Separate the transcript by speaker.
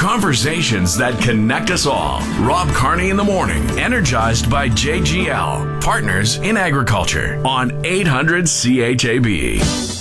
Speaker 1: Conversations that connect us all. Rob Carney in the morning, energized by JGL, Partners in Agriculture on 800 CHAB.